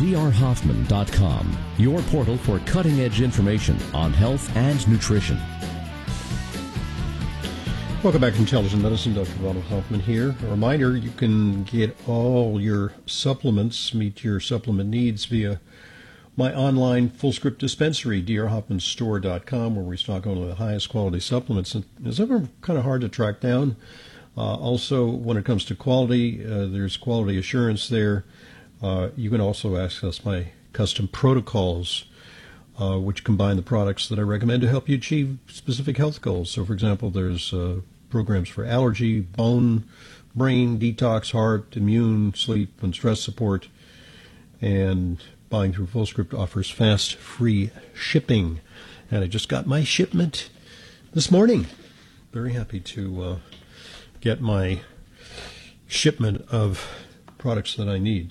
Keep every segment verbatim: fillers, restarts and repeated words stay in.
d r hoffman dot com, your portal for cutting-edge information on health and nutrition. Welcome back to Intelligent Medicine. Doctor Ronald Hoffman here. A reminder, you can get all your supplements, meet your supplement needs via my online full-script dispensary, d r hoffman store dot com, where we stock only the highest quality supplements. And it's ever kind of hard to track down. Uh, also, when it comes to quality, uh, there's quality assurance there. Uh, you can also access my custom protocols, Uh, which combine the products that I recommend to help you achieve specific health goals. So, for example, there's uh, programs for allergy, bone, brain, detox, heart, immune, sleep, and stress support. And buying through FullScript offers fast, free shipping. And I just got my shipment this morning. Very happy to uh, get my shipment of products that I need.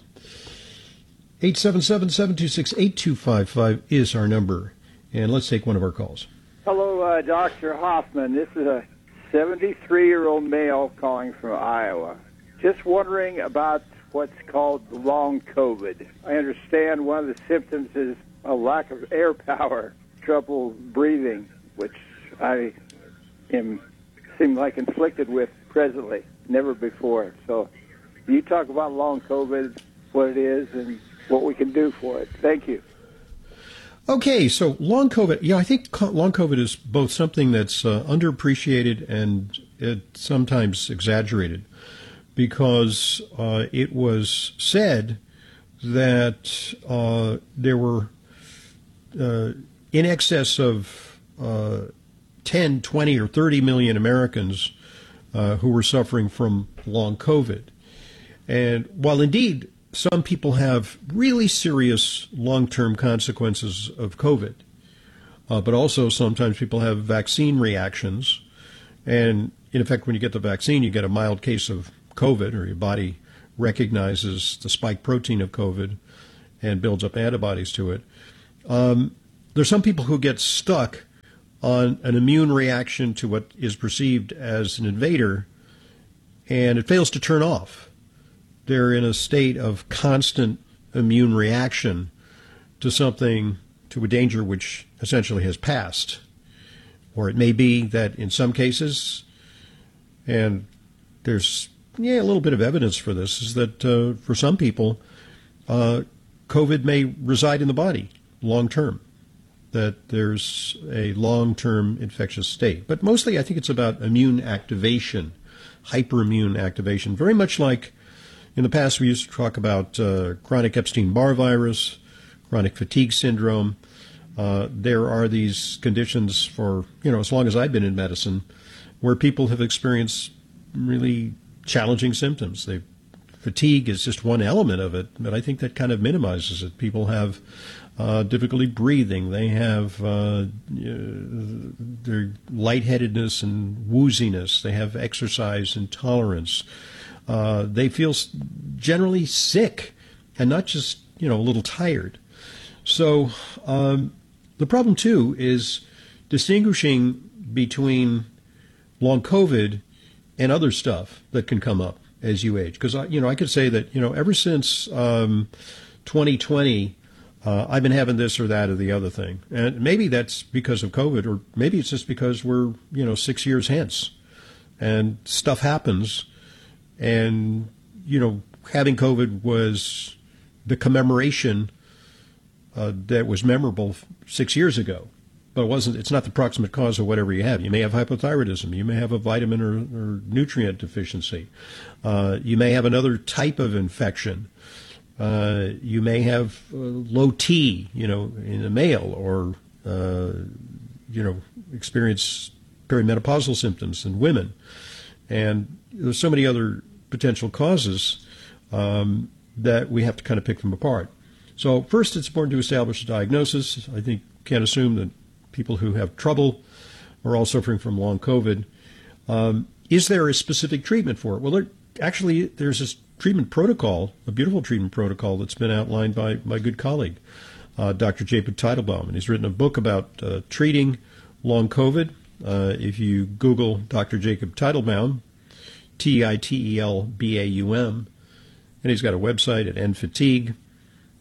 eight seven seven, seven two six, eight two five five is our number. And let's take one of our calls. Hello, uh, Doctor Hoffman. This is a seventy-three-year-old male calling from Iowa. Just wondering about what's called long COVID. I understand one of the symptoms is a lack of air power, trouble breathing, which I am seem like inflicted with presently, never before. So you talk about long COVID, what it is, and what we can do for it. Thank you. Okay, so long COVID, yeah, I think co- long COVID is both something that's uh, underappreciated and it sometimes exaggerated, because uh, it was said that uh, there were uh, in excess of uh, ten, twenty, or thirty million Americans uh, who were suffering from long COVID. And while indeed some people have really serious long-term consequences of COVID, uh, but also sometimes people have vaccine reactions. And in effect, when you get the vaccine, you get a mild case of COVID, or your body recognizes the spike protein of COVID and builds up antibodies to it. Um, there's some people who get stuck on an immune reaction to what is perceived as an invader, and it fails to turn off. They're in a state of constant immune reaction to something, to a danger which essentially has passed. Or it may be that in some cases, and there's yeah a little bit of evidence for this, is that uh, for some people, uh, COVID may reside in the body long term, that there's a long-term infectious state. But mostly I think it's about immune activation, hyperimmune activation, very much like in the past, we used to talk about uh, chronic Epstein-Barr virus, chronic fatigue syndrome. Uh, there are these conditions for, you know, as long as I've been in medicine, where people have experienced really challenging symptoms. They, fatigue is just one element of it, but I think that kind of minimizes it. People have uh, difficulty breathing. They have uh, their lightheadedness and wooziness. They have exercise intolerance. Uh, they feel generally sick and not just, you know, a little tired. So um, the problem, too, is distinguishing between long COVID and other stuff that can come up as you age. Because, you know, I could say that, you know, ever since um, twenty twenty, uh, I've been having this or that or the other thing. And maybe that's because of COVID, or maybe it's just because we're, you know, six years hence and stuff happens. And, you know, having COVID was the commemoration uh, that was memorable six years ago. But it wasn't. It's not the proximate cause of whatever you have. You may have hypothyroidism. You may have a vitamin or, or nutrient deficiency. Uh, you may have another type of infection. Uh, you may have uh, low T, you know, in a male, or, uh, you know, experience perimenopausal symptoms in women. And there's so many other potential causes um, that we have to kind of pick them apart. So first, it's important to establish a diagnosis. I think you can't assume that people who have trouble are all suffering from long COVID. Um, is there a specific treatment for it? Well, there, actually, there's this treatment protocol, a beautiful treatment protocol that's been outlined by my good colleague, uh, Doctor Jacob Teitelbaum. And he's written a book about uh, treating long COVID. Uh, if you Google Doctor Jacob Teitelbaum, T I T E L B A U M, and he's got a website at End Fatigue.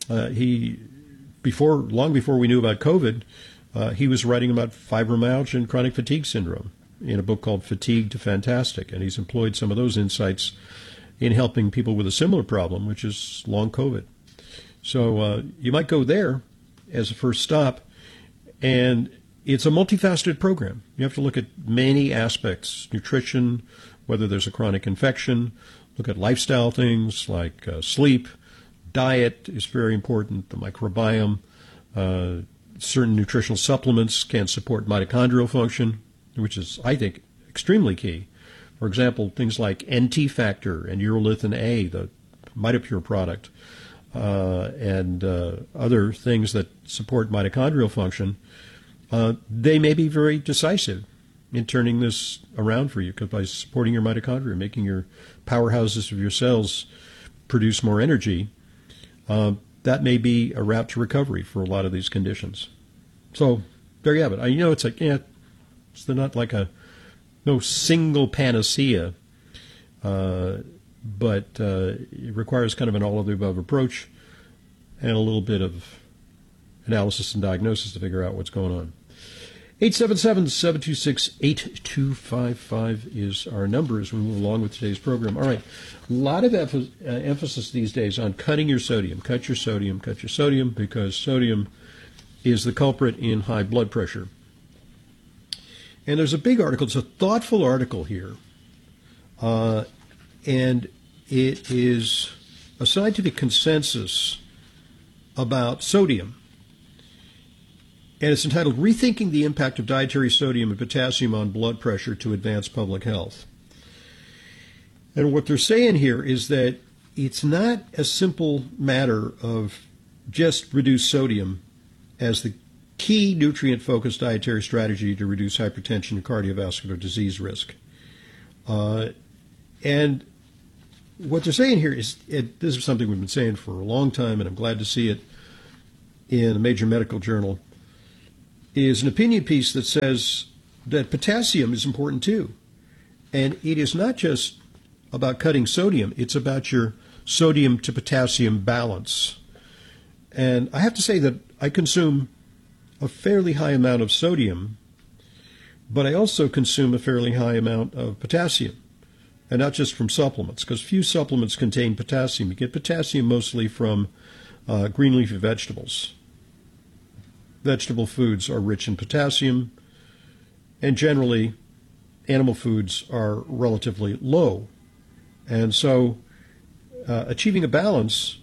Uh, he, before long before we knew about COVID, uh, he was writing about fibromyalgia and chronic fatigue syndrome in a book called Fatigue to Fantastic, and he's employed some of those insights in helping people with a similar problem, which is long COVID. So uh, you might go there as a first stop, and it's a multifaceted program. You have to look at many aspects: nutrition, whether there's a chronic infection, look at lifestyle things like uh, sleep, diet is very important, the microbiome, uh, certain nutritional supplements can support mitochondrial function, which is, I think, extremely key. For example, things like N T factor and urolithin A, the MitoPure product, uh, and uh, other things that support mitochondrial function, uh, they may be very decisive in turning this around for you, because by supporting your mitochondria, making your powerhouses of your cells produce more energy, uh, that may be a route to recovery for a lot of these conditions. So there you have it. I, you know, it's like, yeah, it's not like a no single panacea, uh, but uh, it requires kind of an all-of-the-above approach and a little bit of analysis and diagnosis to figure out what's going on. eight seven seven, seven two six, eight two five five is our number as we move along with today's program. All right, a lot of emph- uh, emphasis these days on cutting your sodium. Cut your sodium, cut your sodium, because sodium is the culprit in high blood pressure. And there's a big article. It's a thoughtful article here. Uh, and it is a scientific consensus about sodium. And it's entitled, Rethinking the Impact of Dietary Sodium and Potassium on Blood Pressure to Advance Public Health. And what they're saying here is that it's not a simple matter of just reduce sodium as the key nutrient-focused dietary strategy to reduce hypertension and cardiovascular disease risk. Uh, and what they're saying here is, it, this is something we've been saying for a long time, and I'm glad to see it in a major medical journal, is an opinion piece that says that potassium is important too. And it is not just about cutting sodium, it's about your sodium to potassium balance. And I have to say that I consume a fairly high amount of sodium, but I also consume a fairly high amount of potassium, and not just from supplements, because few supplements contain potassium. You get potassium mostly from uh, green leafy vegetables. Vegetable foods are rich in potassium, and generally animal foods are relatively low. And so uh, achieving a balance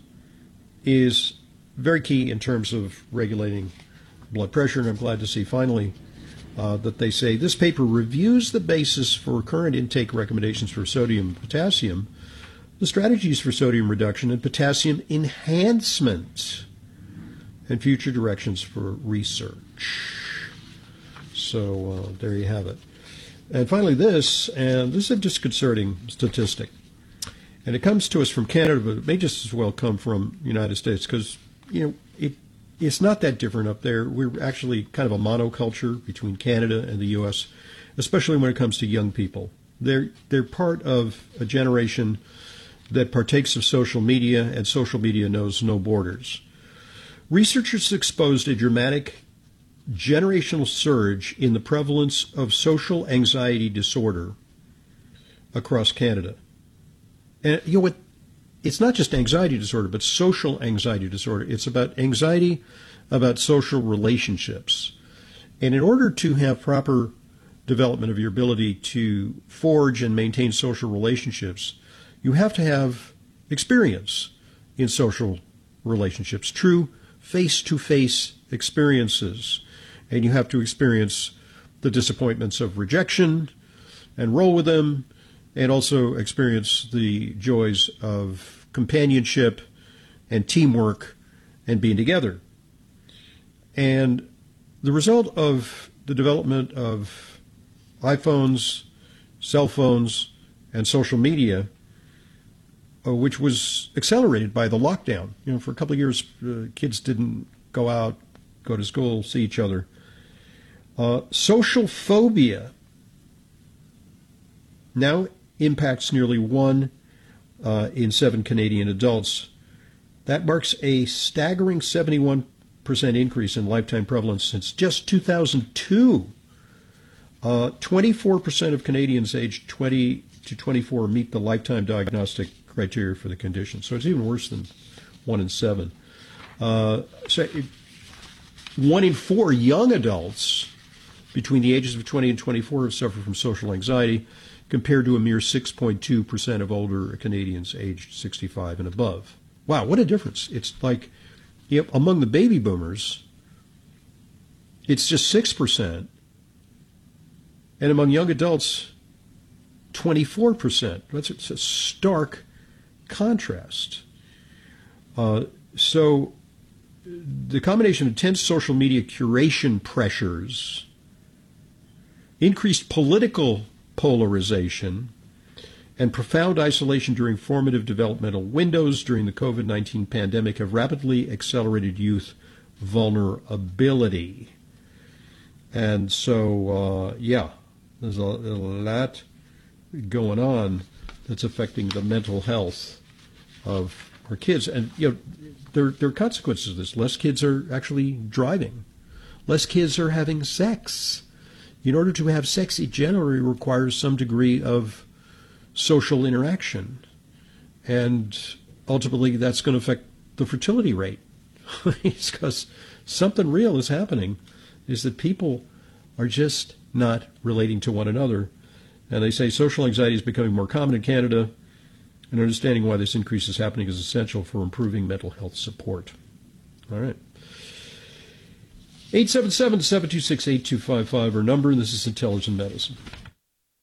is very key in terms of regulating blood pressure, and I'm glad to see finally uh, that they say this paper reviews the basis for current intake recommendations for sodium and potassium, the strategies for sodium reduction and potassium enhancement, and future directions for research. So uh, there you have it. And finally this, and this is a disconcerting statistic, and it comes to us from Canada, but it may just as well come from the United States, because, you know, it It's not that different up there. We're actually kind of a monoculture between Canada and the U S, especially when it comes to young people. They're they're part of a generation that partakes of social media, and social media knows no borders. Researchers exposed a dramatic generational surge in the prevalence of social anxiety disorder across Canada. And you know what? It's not just anxiety disorder, but social anxiety disorder. It's about anxiety about social relationships. And in order to have proper development of your ability to forge and maintain social relationships, you have to have experience in social relationships, true face-to-face experiences. And you have to experience the disappointments of rejection and roll with them, and also experience the joys of companionship and teamwork and being together. And the result of the development of iPhones, cell phones, and social media, uh, which was accelerated by the lockdown. You know, for a couple of years, uh, kids didn't go out, go to school, see each other. Uh, social phobia now impacts nearly one uh, in seven Canadian adults, That marks a staggering seventy-one percent increase in lifetime prevalence since just two thousand two. Uh, twenty-four percent of Canadians aged twenty to twenty-four meet the lifetime diagnostic criteria for the condition. So it's even worse than one in seven. Uh, so it, one in four young adults between the ages of twenty and twenty-four have suffered from social anxiety, compared to a mere six point two percent of older Canadians aged sixty-five and above. Wow, what a difference. It's like, you know, among the baby boomers, it's just six percent. And among young adults, twenty-four percent. That's a stark contrast. Uh, so the combination of intense social media curation pressures, increased political polarization, and profound isolation during formative developmental windows during the COVID nineteen pandemic have rapidly accelerated youth vulnerability. And so, uh, yeah, there's a, a lot going on that's affecting the mental health of our kids. And, you know, there, there are consequences of this. Less kids are actually driving. Less kids are having sex. In order to have sex, it generally requires some degree of social interaction. And ultimately, that's going to affect the fertility rate. It's because something real is happening, is that people are just not relating to one another. And they say social anxiety is becoming more common in Canada, and understanding why this increase is happening is essential for improving mental health support. All right. eight seven seven, seven two six, eight two five five, our number, and this is Intelligent Medicine.